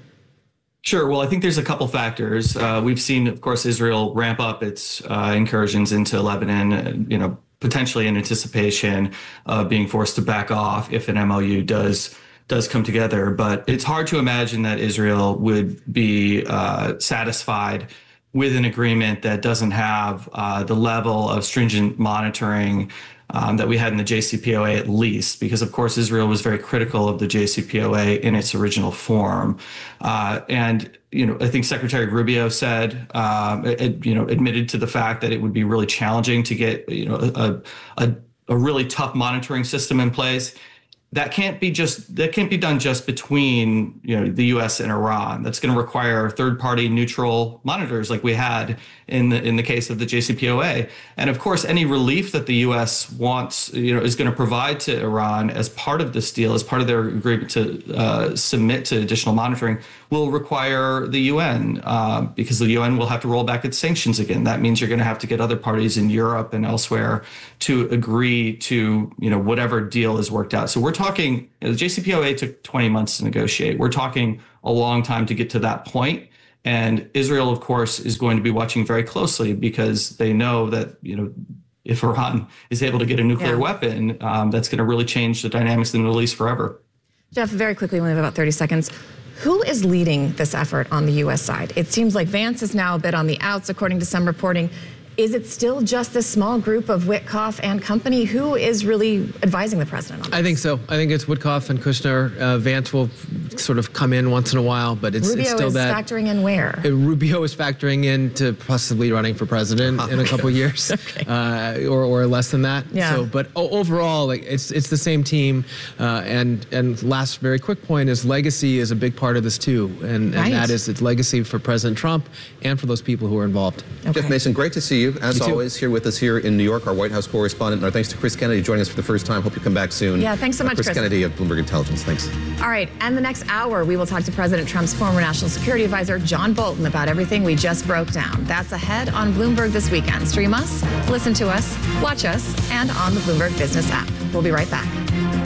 Sure. Well, I think there's a couple factors. Uh, we've seen, of course, Israel ramp up its uh, incursions into Lebanon, uh, you know, potentially in anticipation of being forced to back off if an M O U does does come together. But it's hard to imagine that Israel would be uh, satisfied with an agreement that doesn't have uh, the level of stringent monitoring Um, that we had in the J C P O A, at least, because, of course, Israel was very critical of the J C P O A in its original form. Uh, and, you know, I think Secretary Rubio said, um, it, you know, admitted to the fact that it would be really challenging to get, you know, a, a, a really tough monitoring system in place. That can't be just that can't be done just between, you know, the U S and Iran. That's going to require third-party neutral monitors like we had in the in the case of the J C P O A. And of course, any relief that the U S wants, you know, is going to provide to Iran as part of this deal, as part of their agreement to uh, submit to additional monitoring, will require the U N uh, because the U N will have to roll back its sanctions again. That means you're going to have to get other parties in Europe and elsewhere to agree to, you know, whatever deal is worked out. So we're talking, you know, the J C P O A took twenty months to negotiate. We're talking a long time to get to that point. And Israel, of course, is going to be watching very closely because they know that, you know, if Iran is able to get a nuclear Yeah. weapon, um, that's going to really change the dynamics in the Middle East forever. Jeff, very quickly, we have about thirty seconds. Who is leading this effort on the U S side? It seems like Vance is now a bit on the outs, according to some reporting. Is it still just this small group of Witkoff and company? Who is really advising the president on this? I think so. I think it's Witkoff and Kushner. Uh, Vance will sort of come in once in a while, but it's, Rubio it's still is that. factoring in where? Uh, Rubio is factoring in to possibly running for president in a couple of years, okay. uh, or, or less than that. Yeah. So, but overall, like, it's it's the same team. Uh, and and last very quick point is legacy is a big part of this too, and, Right. and that is its legacy for President Trump and for those people who are involved. Okay. Jeff Mason, great to see you, as You too. always, here with us here in New York, our White House correspondent. And our thanks to Chris Kennedy joining us for the first time. Hope you come back soon. Yeah, thanks so Uh, much, Chris Chris. Kennedy of Bloomberg Intelligence. Thanks. All right, and the next hour, we will talk to President Trump's former national security advisor, John Bolton, about everything we just broke down. That's ahead on Bloomberg this weekend. Stream us, listen to us, watch us, and on the Bloomberg Business app. We'll be right back.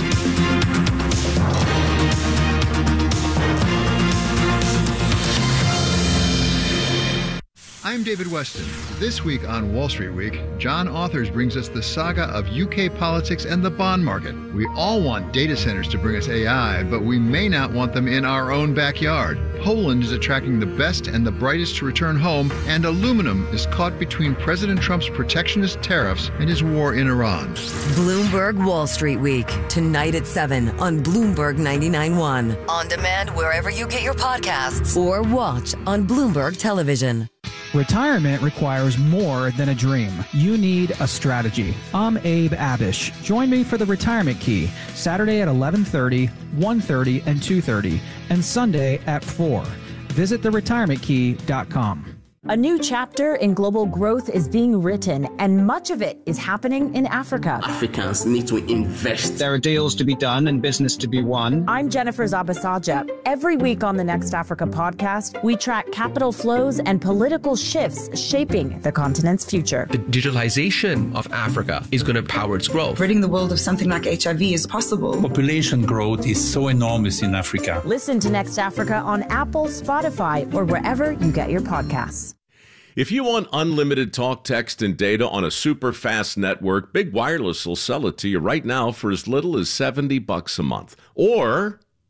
I'm David Weston. This week on Wall Street Week, John Authors brings us the saga of U K politics and the bond market. We all want data centers to bring us A I, but we may not want them in our own backyard. Poland is attracting the best and the brightest to return home, and aluminum is caught between President Trump's protectionist tariffs and his war in Iran. Bloomberg Wall Street Week, tonight at seven on Bloomberg ninety-nine point one. On demand wherever you get your podcasts or watch on Bloomberg Television. Retirement requires more than a dream. You need a strategy. I'm Abe Abish. Join me for the Retirement Key, Saturday at eleven thirty, one thirty, and two thirty, and Sunday at four. Visit the retirement key dot com. A new chapter in global growth is being written, and much of it is happening in Africa. Africans need to invest. There are deals to be done and business to be won. I'm Jennifer Zabasaja. Every week on the Next Africa podcast, we track capital flows and political shifts shaping the continent's future. The digitalization of Africa is going to power its growth. Ridding the world of something like H I V is possible. Population growth is so enormous in Africa. Listen to Next Africa on Apple, Spotify, or wherever you get your podcasts. If you want unlimited talk, text, and data on a super fast network, Big Wireless will sell it to you right now for as little as seventy bucks a month. Or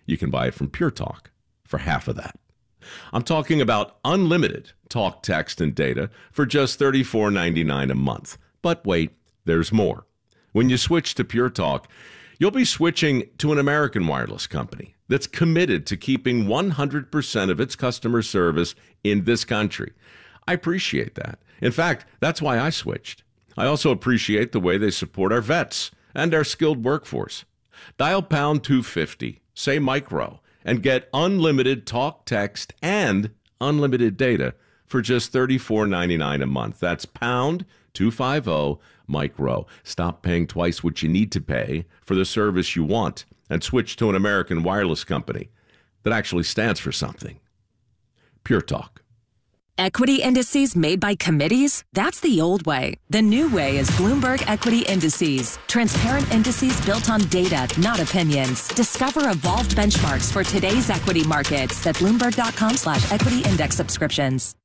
You can buy it from Pure Talk for half of that. I'm talking about unlimited talk, text, and data for just thirty-four ninety-nine a month. But wait, there's more. When you switch to Pure Talk, you'll be switching to an American wireless company that's committed to keeping one hundred percent of its customer service in this country. I appreciate that. In fact, that's why I switched. I also appreciate the way they support our vets and our skilled workforce. Dial pound two fifty, say micro, and get unlimited talk, text, and unlimited data for just thirty-four ninety-nine a month. That's pound two fifty, micro. Stop paying twice what you need to pay for the service you want and switch to an American wireless company that actually stands for something. Pure Talk. Equity indices made by committees? That's the old way. The new way is Bloomberg Equity Indices. Transparent indices built on data, not opinions. Discover evolved benchmarks for today's equity markets at Bloomberg.com slash equity index subscriptions.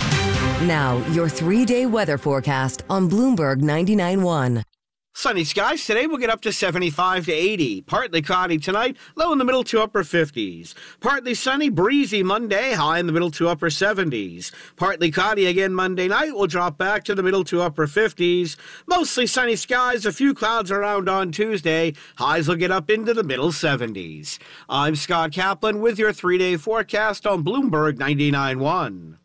Now, your three-day weather forecast on Bloomberg ninety-nine point one. Sunny skies today. We'll get up to seventy-five to eighty. Partly cloudy tonight, low in the middle to upper fifties. Partly sunny, breezy Monday, high in the middle to upper seventies. Partly cloudy again Monday night, we'll drop back to the middle to upper fifties. Mostly sunny skies, a few clouds around on Tuesday. Highs will get up into the middle seventies. I'm Scott Kaplan with your three-day forecast on Bloomberg ninety-nine point one.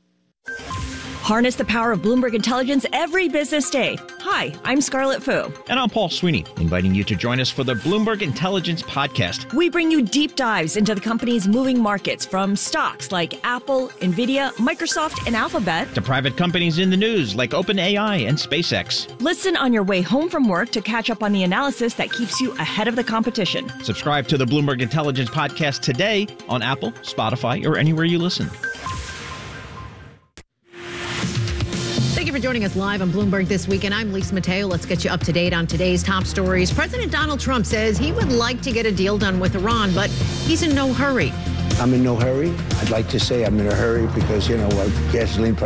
Harness the power of Bloomberg Intelligence every business day. Hi, I'm Scarlett Fu. And I'm Paul Sweeney, inviting you to join us for the Bloomberg Intelligence Podcast. We bring you deep dives into the company's moving markets, from stocks like Apple, Nvidia, Microsoft, and Alphabet, to private companies in the news like OpenAI and SpaceX. Listen on your way home from work to catch up on the analysis that keeps you ahead of the competition. Subscribe to the Bloomberg Intelligence Podcast today on Apple, Spotify, or anywhere you listen. Thank you for joining us live on Bloomberg This Weekend. I'm Lisa Mateo. Let's get you up to date on today's top stories. President Donald Trump says he would like to get a deal done with Iran, but he's in no hurry. I'm in no hurry. I'd like to say I'm in a hurry because, you know, gasoline prices